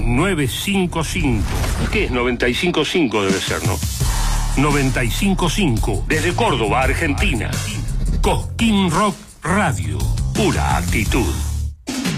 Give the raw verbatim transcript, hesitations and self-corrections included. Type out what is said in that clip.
novecientos cincuenta y cinco. ¿Qué es noventa y cinco punto cinco? Debe ser, ¿no? noventa y cinco punto cinco. Desde Córdoba, Argentina. Cosquín Rock Radio. Pura actitud.